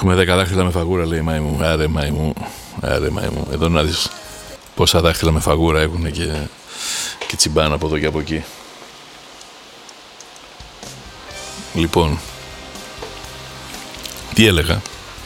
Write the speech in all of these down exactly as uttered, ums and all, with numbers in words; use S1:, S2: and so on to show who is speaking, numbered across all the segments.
S1: Έχουμε δέκα δάχτυλα με φαγούρα, λέει η μάη μου. Άρε μάη μου, άρε μάη μου. Εδώ να δεις πόσα δάχτυλα με φαγούρα έχουν και, και τσιμπάνε από εδώ και από εκεί. Λοιπόν, τι έλεγα?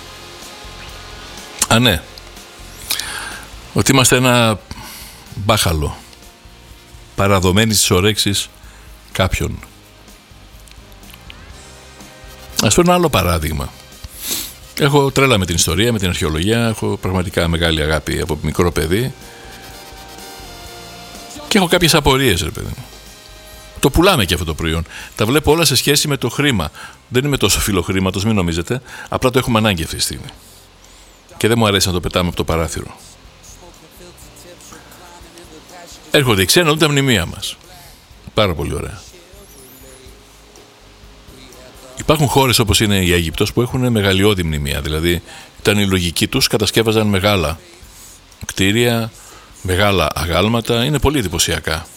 S1: Α, ναι. Ότι είμαστε ένα μπάχαλο παραδομένη στις ορέξεις κάποιον. Ας φέρω ένα άλλο παράδειγμα. Έχω τρέλα με την ιστορία, με την αρχαιολογία. Έχω πραγματικά μεγάλη αγάπη από μικρό παιδί. Και έχω κάποιες απορίες, ρε παιδί μου. Το πουλάμε και αυτό το προϊόν. Τα βλέπω όλα σε σχέση με το χρήμα. Δεν είμαι τόσο φίλο χρήματος, μην νομίζετε. Απλά το έχουμε ανάγκη αυτή τη στιγμή. Και δεν μου αρέσει να το πετάμε από το παράθυρο. Έρχονται οι ξένοι, τα μνημεία μας. Πάρα πολύ ωραία. Υπάρχουν χώρες όπως είναι η Αίγυπτος που έχουν μεγαλειώδη μνημεία. Δηλαδή ήταν η λογική τους, κατασκεύαζαν μεγάλα κτίρια, μεγάλα αγάλματα. Είναι πολύ εντυπωσιακά.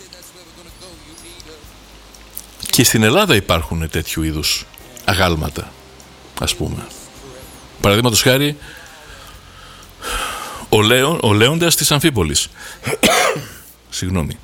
S1: Και στην Ελλάδα υπάρχουν τέτοιου είδους αγάλματα, ας πούμε. Παραδείγματος χάρη, ο, Λέον, ο Λέοντας της Αμφίπολης. Συγγνώμη.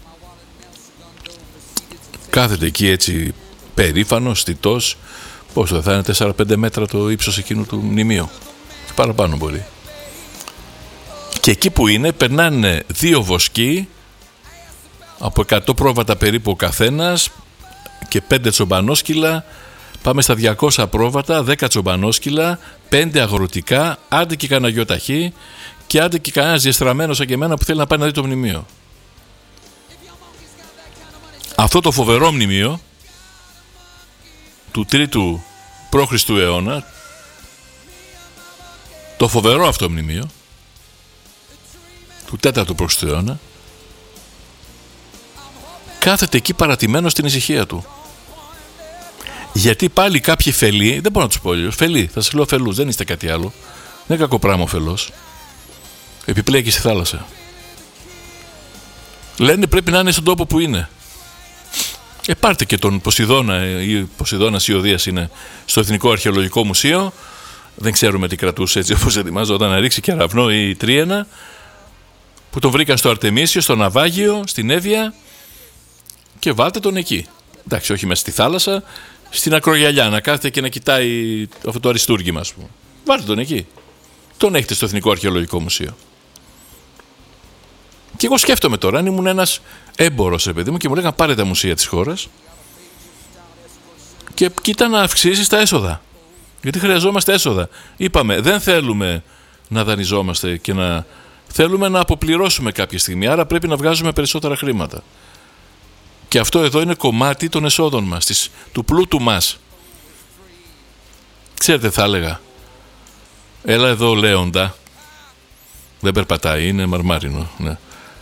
S1: Κάθεται εκεί έτσι περήφανος, στιτός. Πόσο δεν θα είναι, τέσσερα πέντε μέτρα το ύψος εκείνου του μνημείου. Και παραπάνω μπορεί. Και εκεί που είναι περνάνε δύο βοσκοί από εκατό πρόβατα περίπου ο καθένας και πέντε τσομπανόσκυλα. Πάμε στα διακόσια πρόβατα, δέκα τσομπανόσκυλα, πέντε αγροτικά, άντε και κανένα γιοταχή και άντε και κανένας διεστραμμένος σαν και εμένα που θέλει να πάει να δει το μνημείο. Αυτό το φοβερό μνημείο του τρίτου π.Χ. αιώνα, το φοβερό αυτό μνημείο του τέταρτου π.Χ. αιώνα, κάθεται εκεί παρατημένος στην ησυχία του. Γιατί πάλι κάποιοι φελοί, δεν μπορώ να τους πω αλλιώς, φελοί, θα σας λέω φελούς, δεν είστε κάτι άλλο, δεν είναι κακό πράγμα ο φελός, επιπλέκει στη θάλασσα. Λένε πρέπει να είναι στον τόπο που είναι. Ε, πάρτε και τον Ποσειδώνα, ή Ποσειδώνας Ιωδίας είναι στο Εθνικό Αρχαιολογικό Μουσείο, δεν ξέρουμε τι κρατούσε έτσι όπως ετοιμάζονταν να ρίξει κεραυνό ή τρίαινα, που τον βρήκαν στο Αρτεμίσιο, στο Ναυάγιο, στην Εύβοια, και βάλτε τον εκεί. Εντάξει, όχι μέσα στη θάλασσα, στην ακρογιαλιά, να κάθεται και να κοιτάει αυτό το αριστούργημα, ας πούμε. Βάλτε τον εκεί. Τον έχετε στο Εθνικό Αρχαιολογικό Μουσείο. Και εγώ σκέφτομαι τώρα, αν ήμουν ένας έμπορος, ρε παιδί μου, και μου λέγανε πάρε τα μουσεία της χώρας και κοίτα να αυξήσεις τα έσοδα. Γιατί χρειαζόμαστε έσοδα. Είπαμε, δεν θέλουμε να δανειζόμαστε και να. Θέλουμε να αποπληρώσουμε κάποια στιγμή, άρα πρέπει να βγάζουμε περισσότερα χρήματα. Και αυτό εδώ είναι κομμάτι των εσόδων μας, της, του πλούτου μας. Ξέρετε, θα έλεγα, έλα εδώ Λέοντα, δεν περπατάει, είναι μαρμάρινο, ναι.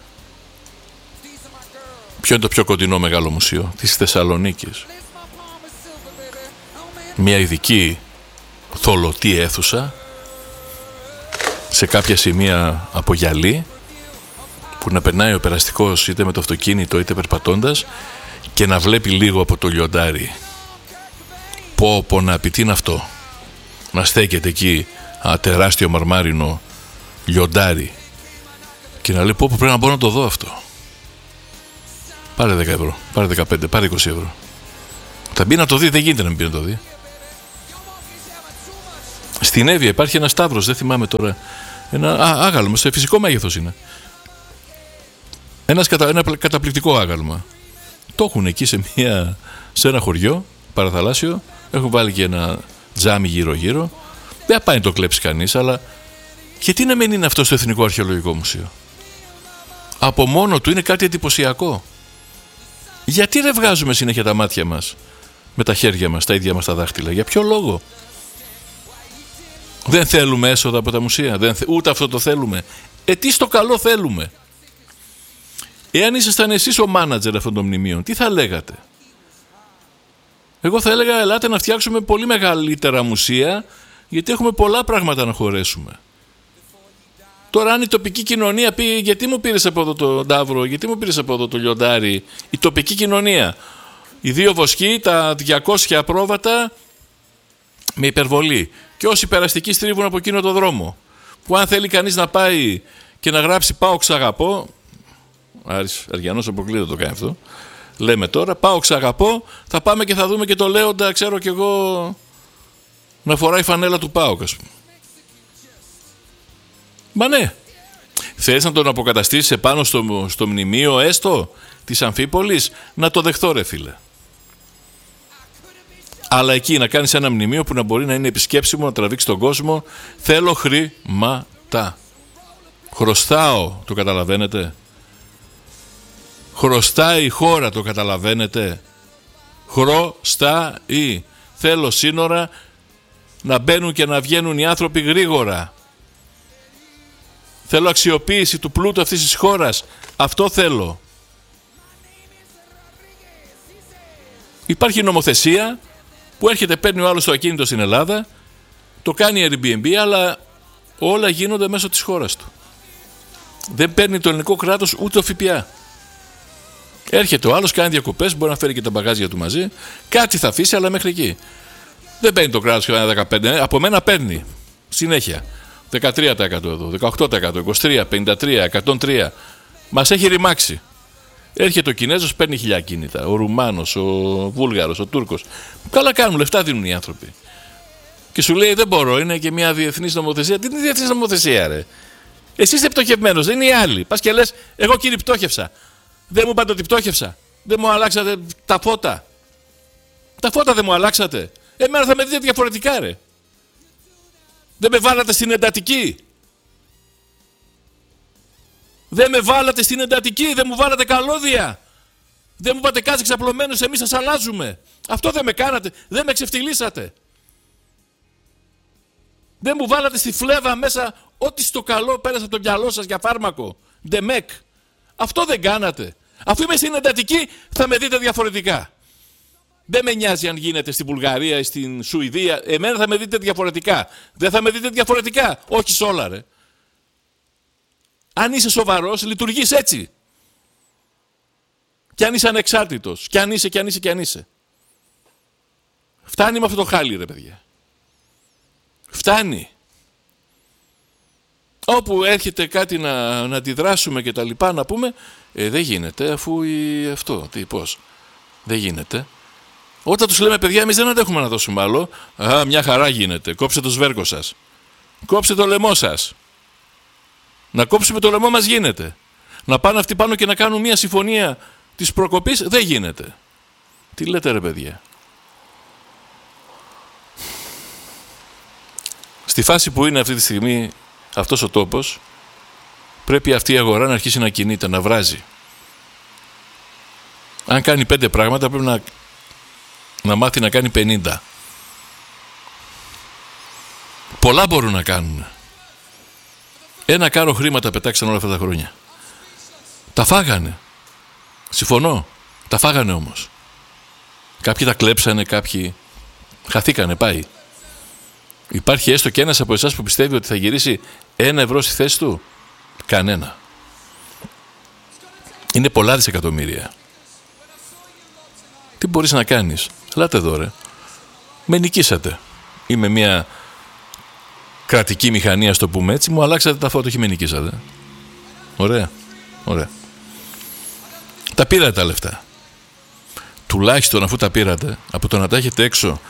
S1: Ποιο είναι το πιο κοντινό μεγάλο μουσείο? Της Θεσσαλονίκης. Μια ειδική θολωτή αίθουσα σε κάποια σημεία από γυαλί που να περνάει ο περαστικός είτε με το αυτοκίνητο είτε περπατώντας και να βλέπει λίγο από το λιοντάρι. Πω πω να πει, τι είναι αυτό? Να στέκεται εκεί ένα τεράστιο μαρμάρινο λιοντάρι και να λέει πω πω πρέπει να μπορώ να το δω αυτό. Πάρε δέκα ευρώ, πάρε δεκαπέντε, πάρε είκοσι ευρώ. Θα μπει να το δει, δεν γίνεται να μην πει να το δει. Στην Εύβοια υπάρχει ένα σταύρος, δεν θυμάμαι τώρα. Ένα α, άγαλμα, σε φυσικό μέγεθος είναι. Ένας κατα, ένα καταπληκτικό άγαλμα. Το έχουν εκεί σε, μια, σε ένα χωριό παραθαλάσσιο. Έχουν βάλει και ένα τζάμι γύρω-γύρω. Δεν θα πάει να το κλέψει κανείς, αλλά γιατί να μην είναι αυτό στο Εθνικό Αρχαιολογικό Μουσείο? Από μόνο του είναι κάτι εντυπωσιακό. Γιατί δεν βγάζουμε συνέχεια τα μάτια μας με τα χέρια μας, τα ίδια μας τα δάχτυλα? Για ποιο λόγο? Δεν θέλουμε έσοδα από τα μουσεία, δεν θε... ούτε αυτό το θέλουμε. Ε, τι στο καλό θέλουμε? Εάν ήσασταν εσείς ο μάνατζερ αυτών των μνημείων, τι θα λέγατε? Εγώ θα έλεγα ελάτε να φτιάξουμε πολύ μεγαλύτερα μουσεία, γιατί έχουμε πολλά πράγματα να χωρέσουμε. Τώρα αν η τοπική κοινωνία πει γιατί μου πήρες από εδώ το ντάβρο, γιατί μου πήρες από εδώ το λιοντάρι, η τοπική κοινωνία, οι δύο βοσκοί, τα διακόσια πρόβατα, με υπερβολή. Και όσοι περαστικοί στρίβουν από εκείνο το δρόμο. Που αν θέλει κανείς να πάει και να γράψει «Πάω ξαγαπώ», Άρης Αργιανός αποκλείται το κάνει αυτό, λέμε τώρα, «Πάω ξαγαπώ», θα πάμε και θα δούμε και το Λέοντα, ξέρω κι εγώ, να φοράει φανέλα του ΠΑΟΚ, ας πούμε. Μα ναι. Θες να τον αποκαταστήσεις επάνω στο, στο μνημείο έστω της Αμφίπολης, να το δεχθώ ρε φίλε. Αλλά εκεί να κάνεις ένα μνημείο που να μπορεί να είναι επισκέψιμο, να τραβήξει τον κόσμο. Θέλω χρήματα. Χρωστάω, το καταλαβαίνετε. Χρωστάει η χώρα, το καταλαβαίνετε. Χρωστάει. Θέλω σύνορα να μπαίνουν και να βγαίνουν οι άνθρωποι γρήγορα. Θέλω αξιοποίηση του πλούτου αυτής της χώρας. Αυτό θέλω. Υπάρχει νομοθεσία που έρχεται, παίρνει ο άλλος το ακίνητο στην Ελλάδα, το κάνει Airbnb, αλλά όλα γίνονται μέσω της χώρας του. Δεν παίρνει το ελληνικό κράτος ούτε το ΦΠΑ. Έρχεται ο άλλος, κάνει διακοπές, μπορεί να φέρει και τα μπαγάζια του μαζί, κάτι θα αφήσει, αλλά μέχρι εκεί. Δεν παίρνει το κράτος και ένα δεκαπέντε τοις εκατό, από μένα παίρνει συνέχεια. δεκατρία τοις εκατό εδώ, δεκαοκτώ τοις εκατό, είκοσι τρία, πενήντα τρία, εκατόν τρία. Μας έχει ρημάξει. Έρχεται ο Κινέζος, παίρνει χιλιά κίνητα. Ο Ρουμάνος, ο Βούλγαρος, ο Τούρκος. Καλά κάνουν, λεφτά δίνουν οι άνθρωποι. Και σου λέει δεν μπορώ, είναι και μια διεθνής νομοθεσία. Τι είναι διεθνής νομοθεσία, ρε? Εσύ είσαι πτωχευμένος, δεν είναι οι άλλοι. Πας και λες, εγώ κύριε πτώχευσα. Δεν μου είπατε ότι πτώχευσα. Δεν μου αλλάξατε τα φώτα. Τα φώτα δεν μου αλλάξατε. Εμένα θα με δείτε διαφορετικά, ρε. Δεν με βάλατε στην εντατική. Δεν με βάλατε στην εντατική, δεν μου βάλατε καλώδια. Δεν μου είπατε κάτσε ξαπλωμένος, εμείς σας αλλάζουμε. Αυτό δεν με κάνατε, δεν με ξεφτυλίσατε. Δεν μου βάλατε στη φλέβα μέσα ό,τι στο καλό πέρασε από το μυαλό σας για φάρμακο. Ντεμεκ. Αυτό δεν κάνατε. Αφού είμαι στην εντατική θα με δείτε διαφορετικά. Δεν με νοιάζει αν γίνεται στην Βουλγαρία ή στην Σουηδία. Εμένα θα με δείτε διαφορετικά. Δεν θα με δείτε διαφορετικά. Όχι σε όλα, ρε. Αν είσαι σοβαρός, λειτουργείς έτσι. Κι αν είσαι ανεξάρτητος. Κι αν είσαι, κι αν είσαι, κι αν είσαι. Φτάνει με αυτό το χάλι, ρε παιδιά. Φτάνει. Όπου έρχεται κάτι να, να αντιδράσουμε και τα λοιπά, να πούμε, ε, δεν γίνεται, αφού η, αυτό, τι, πώς. Δεν γίνεται. Όταν τους λέμε, παιδιά, εμείς δεν αντέχουμε να δώσουμε άλλο. Α, μια χαρά γίνεται. Κόψε το σβέρκο σας. Κόψε το λαιμό σας. Να κόψουμε το λαιμό μας γίνεται. Να πάνε αυτοί πάνω και να κάνουν μια συμφωνία της προκοπής δεν γίνεται. Τι λέτε ρε παιδιά? Στη φάση που είναι αυτή τη στιγμή αυτός ο τόπος, πρέπει αυτή η αγορά να αρχίσει να κινείται, να βράζει. Αν κάνει πέντε πράγματα πρέπει να, να μάθει να κάνει πενήντα. Πολλά μπορούν να κάνουν. Ένα κάρο χρήματα πετάξαν όλα αυτά τα χρόνια. Τα φάγανε. Συμφωνώ. Τα φάγανε όμως. Κάποιοι τα κλέψανε, κάποιοι χαθήκανε, πάει. Υπάρχει έστω και ένας από εσάς που πιστεύει ότι θα γυρίσει ένα ευρώ στη θέση του? Κανένα. Είναι πολλά δισεκατομμύρια. Τι μπορείς να κάνεις? Ελάτε εδώ ρε. Με νικήσατε. Είμαι μια κρατική μηχανή, ας το πούμε έτσι, μου αλλάξατε τα φώτα, όχι με νικήσατε. Ωραία. Ωραία. Τα πήρατε τα λεφτά. Τουλάχιστον αφού τα πήρατε, από το να τα έχετε έξω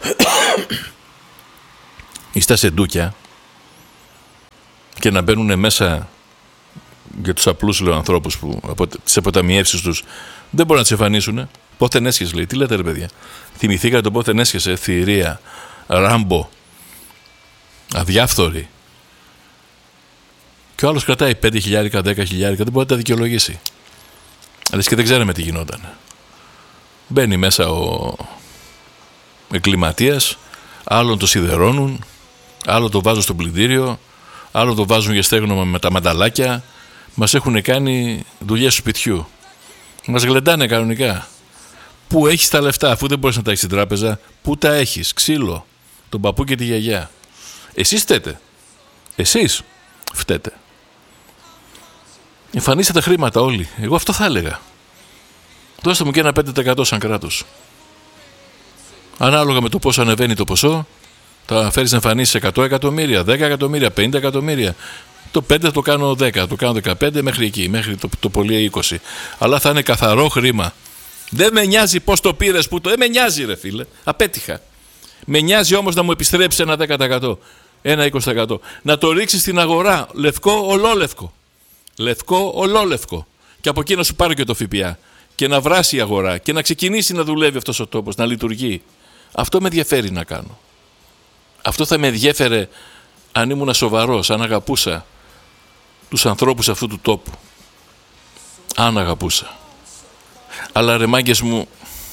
S1: ή στα σεντούκια και να μπαίνουν μέσα για τους απλούς λέω ανθρώπους που από τις αποταμιεύσεις τους δεν μπορούν να τις εμφανίσουν. Πόθεν έσχεσαι λέει. Τι λέτε ρε παιδιά? Θυμηθήκατε το πόθεν έσχεσαι? Θηρία, Ράμπο, αδιάφθορη. Και ο άλλος κρατάει πέντε χιλιάρικα, δέκα χιλιάρικα, δεν μπορεί να τα δικαιολογήσει. Αλλά και δεν ξέραμε τι γινόταν. Μπαίνει μέσα ο εγκληματίας, άλλον το σιδερώνουν, άλλο το βάζουν στο πλυντήριο, άλλο το βάζουν για στέγνομα με τα μανταλάκια. Μας έχουν κάνει δουλειές του σπιτιού. Μας γλεντάνε κανονικά. Πού έχεις τα λεφτά, αφού δεν μπορείς να τα έχεις στην τράπεζα? Πού τα έχεις? Ξύλο, τον παππού και τη γιαγιά. Εσείς φταίτε. Εσείς φταίτε. Εμφανίστε τα χρήματα όλοι. Εγώ αυτό θα έλεγα. Δώστε μου και ένα πέντε τοις εκατό σαν κράτος. Ανάλογα με το πόσο ανεβαίνει το ποσό, Τα φέρεις να εμφανίσεις εκατό εκατομμύρια, δέκα εκατομμύρια, πενήντα εκατομμύρια. Το πέντε θα το κάνω δέκα, το κάνω δεκαπέντε μέχρι εκεί, μέχρι το, το πολύ είκοσι. Αλλά θα είναι καθαρό χρήμα. Δεν με νοιάζει πώς το πήρες, που το. Δεν με νοιάζει, ρε φίλε. Απέτυχα. Με νοιάζει όμως να μου επιστρέψει ένα δέκα τοις εκατό, ένα είκοσι τοις εκατό. Να το ρίξεις στην αγορά. Λευκό, ολόλευκο. Λευκό, ολόλευκο. Και από εκεί να σου πάρει και το ΦΠΑ. Και να βράσει η αγορά. Και να ξεκινήσει να δουλεύει αυτός ο τόπος, να λειτουργεί. Αυτό με ενδιαφέρει να κάνω. Αυτό θα με ενδιέφερε αν ήμουν σοβαρός, αν αγαπούσα τους ανθρώπους αυτού του τόπου. Αν αγαπούσα. Αλλά ρε μάγκες μου,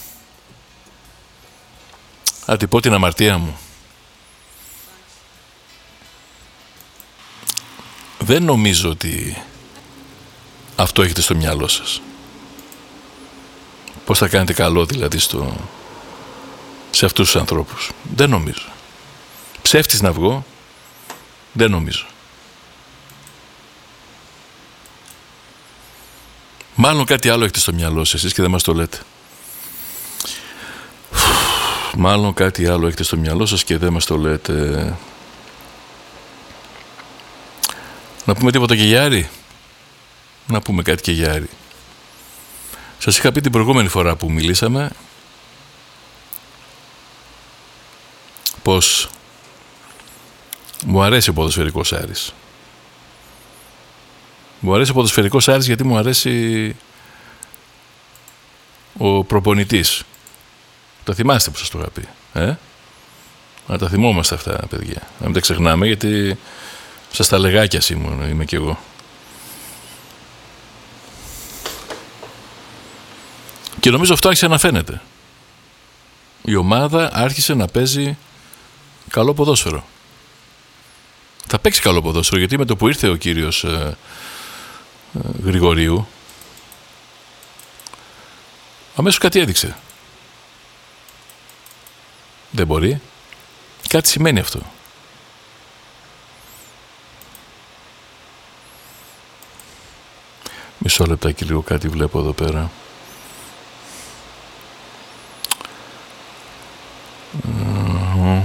S1: θα την πω την αμαρτία μου. Δεν νομίζω ότι αυτό έχετε στο μυαλό σας. Πώς θα κάνετε καλό δηλαδή στο... σε αυτούς τους ανθρώπους. Δεν νομίζω. Ψεύτης να βγω, δεν νομίζω. Μάλλον κάτι άλλο έχετε στο μυαλό σας εσείς και δεν μας το λέτε. Μάλλον κάτι άλλο έχετε στο μυαλό σας και δεν μας το λέτε. Να πούμε τίποτα και για Άρη. Να πούμε κάτι και για Άρη. Σας είχα πει την προηγούμενη φορά που μιλήσαμε πως μου αρέσει ο ποδοσφαιρικός Άρης. Μου αρέσει ο ποδοσφαιρικός Άρης γιατί μου αρέσει ο προπονητής. Τα θυμάστε που σας το είχα πει. Ε? Να τα θυμόμαστε αυτά, παιδιά. Να μην τα ξεχνάμε, γιατί σας τα λεγάκια ήμουν, είμαι κι εγώ. Και νομίζω αυτό άρχισε να φαίνεται. Η ομάδα άρχισε να παίζει καλό ποδόσφαιρο. Θα παίξει καλό ποδόσφαιρο, γιατί με το που ήρθε ο κύριος ε, ε, Γρηγορίου, αμέσως κάτι έδειξε. Δεν μπορεί. Κάτι σημαίνει αυτό. Μισό λεπτάκι, λίγο κάτι βλέπω εδώ πέρα. Uh-huh.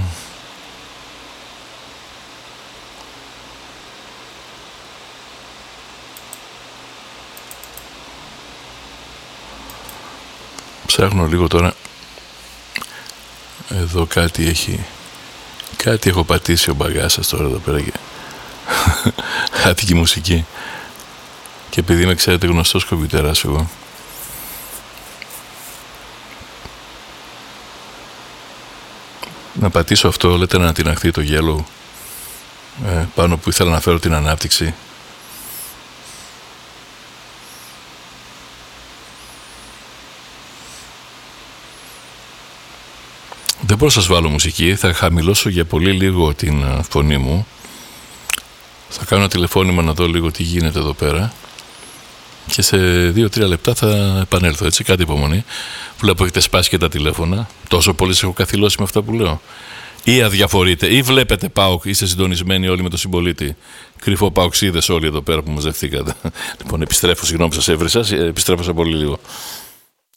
S1: Ψάχνω λίγο τώρα. Εδώ κάτι έχει. Κάτι έχω πατήσει ο μπαγκάσας τώρα εδώ πέρα και άτικη μουσική. Και επειδή με ξέρετε γνωστός κομπιουτεράς εγώ, να πατήσω αυτό, λέτε να ανατιναχθεί το yellow ε, πάνω που ήθελα να φέρω την ανάπτυξη. Δεν μπορώ να σας βάλω μουσική, θα χαμηλώσω για πολύ λίγο την φωνή μου. Θα κάνω ένα τηλεφώνημα να δω λίγο τι γίνεται εδώ πέρα και σε δύο τρία λεπτά θα επανέλθω, έτσι, κάτι υπομονή. Βλέπω έχετε σπάσει και τα τηλέφωνα, τόσο πολύ σε έχω καθυλώσει με αυτά που λέω. Ή αδιαφορείτε, ή βλέπετε ΠΑΟΚ, είστε συντονισμένοι όλοι με τον Συμπολίτη. Κρυφό ΠΑΟΚσίδες όλοι εδώ πέρα που μαζευτήκατε. Λοιπόν, επιστρέφω, συγγνώμη που σας έβρισα, επιστρέφω σε πολύ λίγο.